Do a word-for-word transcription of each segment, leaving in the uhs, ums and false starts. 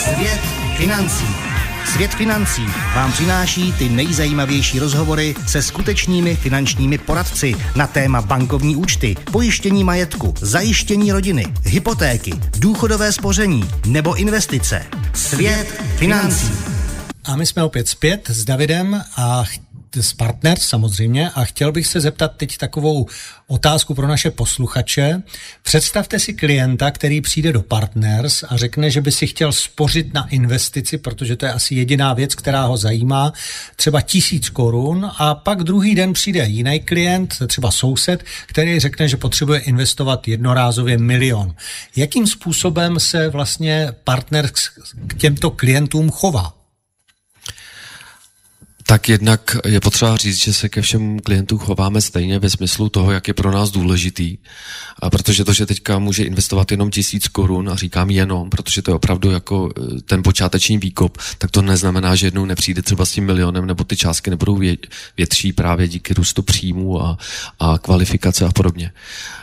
Svět financí. Svět financí vám přináší ty nejzajímavější rozhovory se skutečnými finančními poradci na téma bankovní účty, pojištění majetku, zajištění rodiny, hypotéky, důchodové spoření nebo investice. Svět financí. A my jsme opět zpět s Davidem a s Partners samozřejmě a chtěl bych se zeptat teď takovou otázku pro naše posluchače. Představte si klienta, který přijde do Partners a řekne, že by si chtěl spořit na investici, protože to je asi jediná věc, která ho zajímá, třeba tisíc korun, a pak druhý den přijde jiný klient, třeba soused, který řekne, že potřebuje investovat jednorázově milion. Jakým způsobem se vlastně Partners k těmto klientům chová? Tak jednak je potřeba říct, že se ke všem klientům chováme stejně ve smyslu toho, jak je pro nás důležitý. A protože to, že teďka může investovat jenom tisíc korun, a říkám jenom, protože to je opravdu jako ten počáteční výkop, tak to neznamená, že jednou nepřijde třeba s tím milionem, nebo ty částky nebudou vě, větší právě díky růstu příjmů a, a kvalifikace a podobně.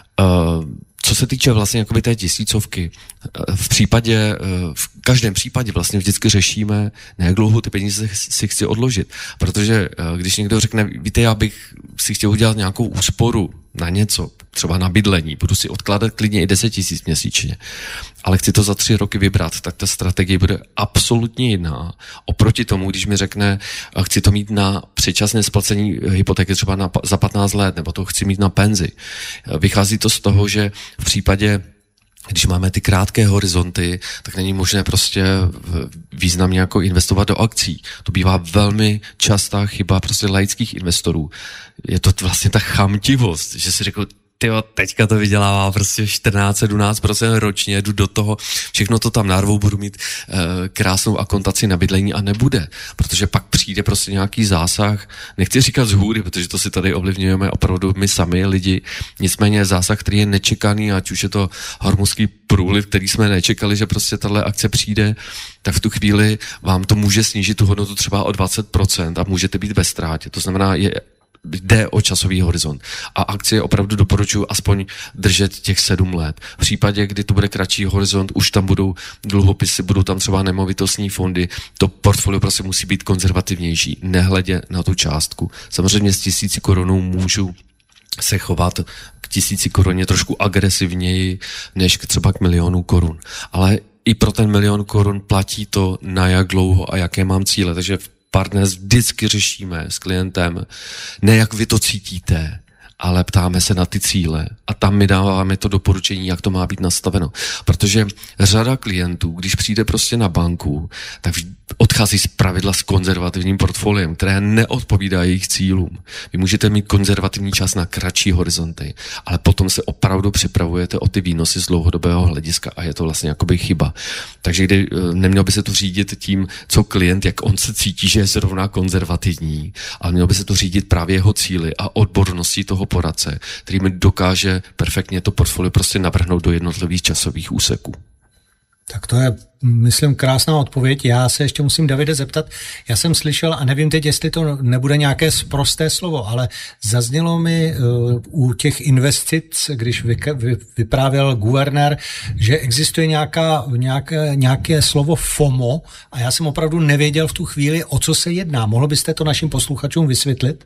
Uh, Co se týče vlastně jakoby té tisícovky, v případě, v každém případě vlastně vždycky řešíme, na jak dlouho ty peníze si chci odložit. Protože když někdo řekne, víte, já bych si chtěl udělat nějakou úsporu na něco, třeba na bydlení, budu si odkládat klidně i deset tisíc měsíčně, ale chci to za tři roky vybrat, tak ta strategie bude absolutně jiná. Oproti tomu, když mi řekne, chci to mít na předčasné splacení hypotéky třeba na, za patnáct let, nebo to chci mít na penzi. Vychází to z toho, že v případě, když máme ty krátké horizonty, tak není možné prostě významně jako investovat do akcí. To bývá velmi častá chyba prostě laických investorů. Je to vlastně ta chamtivost, že si řekl, tyjo, teďka to vydělává prostě čtrnáct sedmnáct procent ročně, jdu do toho, všechno to tam narvou, budu mít e, krásnou akontaci na bydlení a nebude, protože pak přijde prostě nějaký zásah, nechci říkat z hůry, protože to si tady ovlivňujeme opravdu my sami lidi, nicméně zásah, který je nečekaný, ať už je to hormonský průliv, který jsme nečekali, že prostě tahle akce přijde, tak v tu chvíli vám to může snížit tu hodnotu třeba o dvacet procent a můžete být ve ztrátě, to znamená, je jde o časový horizont. A akcie opravdu doporučuji aspoň držet těch sedm let. V případě, kdy to bude kratší horizont, už tam budou dluhopisy, budou tam třeba nemovitostní fondy, to portfolio prostě musí být konzervativnější, nehledě na tu částku. Samozřejmě s tisíci korunou můžu se chovat k tisíci koruně trošku agresivněji, než k třeba k milionu korun. Ale i pro ten milion korun platí to, na jak dlouho a jaké mám cíle. Takže v Partners vždycky řešíme s klientem, ne jak vy to cítíte, ale ptáme se na ty cíle a tam my dáváme to doporučení, jak to má být nastaveno. Protože řada klientů, když přijde prostě na banku, tak odchází z pravidla s konzervativním portfoliem, které neodpovídá jejich cílům. Vy můžete mít konzervativní čas na kratší horizonty, ale potom se opravdu připravujete o ty výnosy z dlouhodobého hlediska a je to vlastně jakoby chyba. Takže kdy, nemělo by se to řídit tím, co klient, jak on se cítí, že je zrovna konzervativní, ale mělo by se to řídit právě jeho cíli a odborností toho poradce, který mi dokáže perfektně to portfolio prostě navrhnout do jednotlivých časových úseků. Tak to je, myslím, krásná odpověď. Já se ještě musím, Davide, zeptat. Já jsem slyšel, a nevím teď, jestli to nebude nějaké sprosté slovo, ale zaznělo mi uh, u těch investic, když vy, vy, vyprávěl guvernér, že existuje nějaká, nějaké, nějaké slovo FOMO a já jsem opravdu nevěděl v tu chvíli, o co se jedná. Mohl byste to našim posluchačům vysvětlit?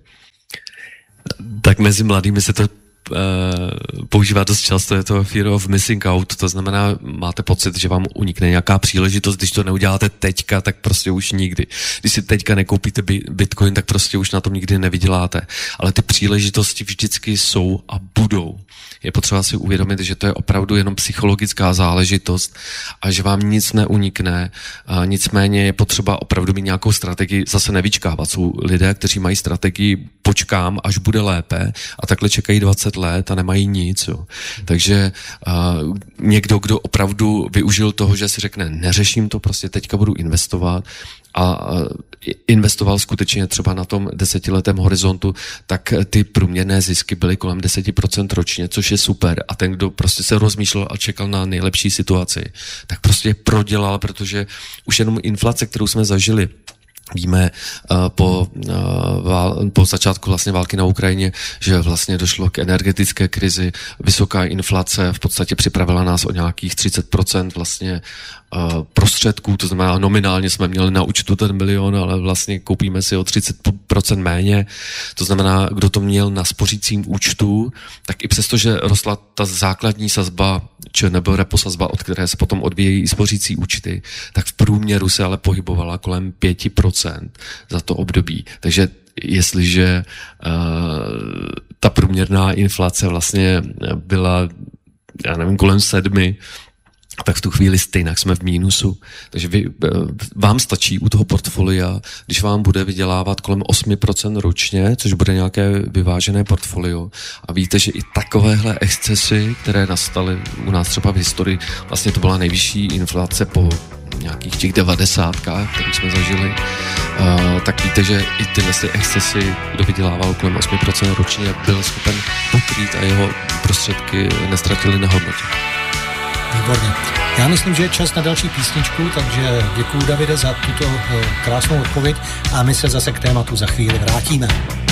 Tak mezi mladými se to Uh, používá dost často, je to fear of missing out, to znamená, máte pocit, že vám unikne nějaká příležitost, když to neuděláte teďka, tak prostě už nikdy. Když si teďka nekoupíte bitcoin, tak prostě už na tom nikdy nevyděláte. Ale ty příležitosti vždycky jsou a budou. Je potřeba si uvědomit, že to je opravdu jenom psychologická záležitost a že vám nic neunikne. A nicméně je potřeba opravdu mít nějakou strategii, zase nevyčkávat. Jsou lidé, kteří mají strategii počkám, až bude lépe a takhle čekají dvacet let a nemají nic. Jo. Takže uh, někdo, kdo opravdu využil toho, že si řekne, neřeším to, prostě teďka budu investovat a investoval skutečně třeba na tom desetiletém horizontu, tak ty průměrné zisky byly kolem deset procent ročně, což je super. A ten, kdo prostě se rozmýšlel a čekal na nejlepší situaci, tak prostě prodělal, protože už jenom inflace, kterou jsme zažili, víme uh, po, uh, vál, po začátku vlastně války na Ukrajině, že vlastně došlo k energetické krizi, vysoká inflace v podstatě připravila nás o nějakých třicet procent vlastně uh, pro, prostředků, to znamená nominálně jsme měli na účtu ten milion, ale vlastně koupíme si o třicet procent méně. To znamená, kdo to měl na spořícím účtu, tak i přesto, že rostla ta základní sazba, či nebo repo sazba, od které se potom odvíjejí i spořící účty, tak v průměru se ale pohybovala kolem pět procent za to období. Takže jestliže uh, ta průměrná inflace vlastně byla, já nevím, kolem sedmi, tak v tu chvíli stejně jsme v mínusu. Takže vy, vám stačí u toho portfolia, když vám bude vydělávat kolem osm procent ročně, což bude nějaké vyvážené portfolio. A víte, že i takovéhle excesy, které nastaly u nás třeba v historii, vlastně to byla nejvyšší inflace po nějakých těch devadesátkách, které jsme zažili, uh, tak víte, že i tyhle excesy, kdo vydělával kolem osm procent ročně, byl schopen pokrýt a jeho prostředky nestratily na hodnotě. Výborně. Já myslím, že je čas na další písničku, takže děkuju, Davide, za tuto krásnou odpověď a my se zase k tématu za chvíli vrátíme.